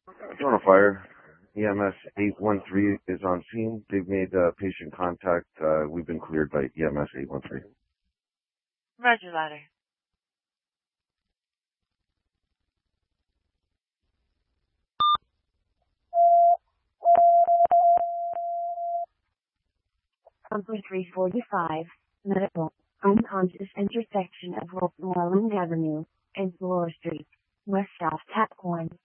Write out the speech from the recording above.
Zone of fire. EMS 813 is on scene. They've made patient contact. We've been cleared by EMS 813. Roger, ladder. Number 345, medical, unconscious intersection of Westmoreland Avenue and Bloor Street, west of Tap 1.